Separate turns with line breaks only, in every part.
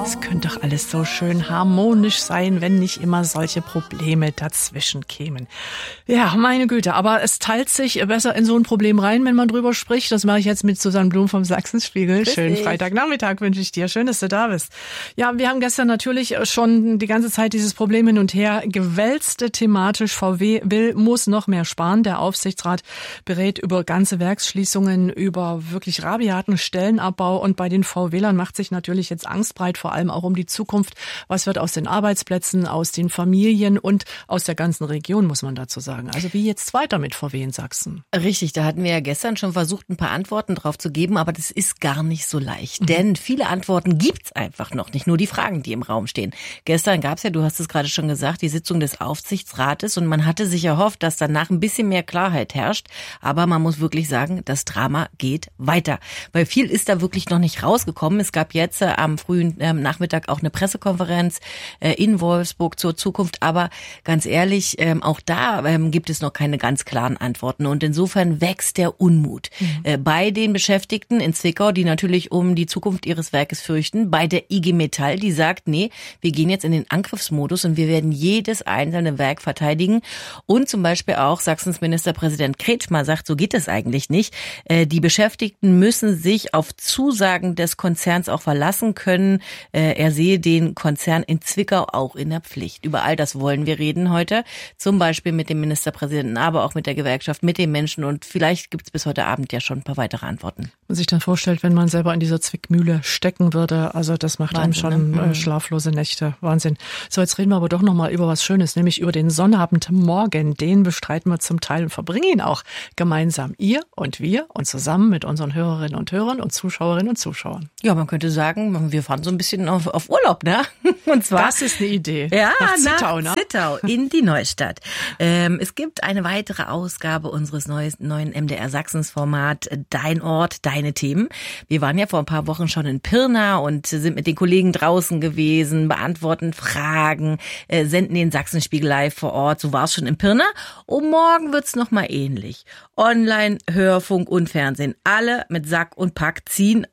Es könnte doch alles so schön harmonisch sein, wenn nicht immer solche Probleme dazwischen kämen. Ja, meine Güte, aber es teilt sich besser in so ein Problem rein, wenn man drüber spricht. Das mache ich jetzt mit Susanne Blum vom Sachsenspiegel. Schönen Freitagnachmittag wünsche ich dir. Schön, dass du da bist. Ja, wir haben gestern natürlich schon die ganze Zeit dieses Problem hin und her gewälzt. Thematisch VW muss noch mehr sparen. Der Aufsichtsrat berät über ganze Werksschließungen, über wirklich rabiaten Stellenabbau. Und bei den VWlern macht sich natürlich jetzt Angst breit, vor allem auch um die Zukunft. Was wird aus den Arbeitsplätzen, aus den Familien und aus der ganzen Region, muss man dazu sagen. Also wie jetzt weiter mit VW in Sachsen?
Richtig, da hatten wir ja gestern schon versucht, ein paar Antworten drauf zu geben, aber das ist gar nicht so leicht. Denn viele Antworten gibt's einfach noch, nicht nur die Fragen, die im Raum stehen. Gestern gab's ja, du hast es gerade schon gesagt, die Sitzung des Aufsichtsrates und man hatte sich erhofft, dass danach ein bisschen mehr Klarheit herrscht. Aber man muss wirklich sagen, das Drama geht weiter. Weil viel ist da wirklich noch nicht rausgekommen. Es gab jetzt am frühen Nachmittag auch eine Pressekonferenz in Wolfsburg zur Zukunft. Aber ganz ehrlich, auch da gibt es noch keine ganz klaren Antworten. Und insofern wächst der Unmut bei den Beschäftigten in Zwickau, die natürlich um die Zukunft ihres Werkes fürchten. Bei der IG Metall, die sagt, nee, wir gehen jetzt in den Angriffsmodus und wir werden jedes einzelne Werk verteidigen. Und zum Beispiel auch Sachsens Ministerpräsident Kretschmer sagt, so geht es eigentlich nicht. Die Beschäftigten müssen sich auf Zusagen des Konzerns auch verlassen können. Er sehe den Konzern in Zwickau auch in der Pflicht. Über all das wollen wir reden heute. Zum Beispiel mit dem Ministerpräsidenten, aber auch mit der Gewerkschaft, mit den Menschen. Und vielleicht gibt es bis heute Abend ja schon ein paar weitere Antworten.
Man sich dann vorstellt, wenn man selber in dieser Zwickmühle stecken würde. Also das macht einem schon schlaflose Nächte. Wahnsinn. So, jetzt reden wir aber doch nochmal über was Schönes, nämlich über den Sonnabendmorgen. Den bestreiten wir zum Teil und verbringen ihn auch gemeinsam. Ihr und wir und zusammen mit unseren Hörerinnen und Hörern und Zuschauerinnen und Zuschauern.
Ja, man könnte sagen, wir fahren so ein bisschen auf Urlaub, ne?
Und zwar, das ist eine Idee.
Ja,
nach Zittau, ne?
Zittau in die Neustadt. Es gibt eine weitere Ausgabe unseres neuen MDR Sachsens Format Dein Ort, deine Themen. Wir waren ja vor ein paar Wochen schon in Pirna und sind mit den Kollegen draußen gewesen, beantworten Fragen, senden den Sachsenspiegel live vor Ort. So war es schon in Pirna. Und morgen wird's noch mal ähnlich. Online, Hörfunk und Fernsehen. Alle mit Sack und Pack ziehen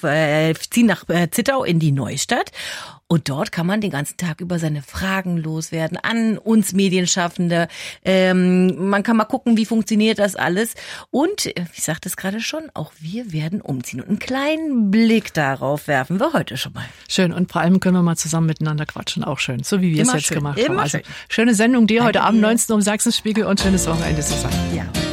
nach Zittau in die Neustadt. Und dort kann man den ganzen Tag über seine Fragen loswerden an uns Medienschaffende. Man kann mal gucken, wie funktioniert das alles. Und, ich sagte es gerade schon, auch wir werden umziehen. Und einen kleinen Blick darauf werfen wir heute schon mal.
Schön. Und vor allem können wir mal zusammen miteinander quatschen. Auch schön. So wie wir es jetzt gemacht haben.
Also,
schöne Sendung dir heute Abend 19 Uhr im Sachsenspiegel und schönes Wochenende zusammen.
Ja.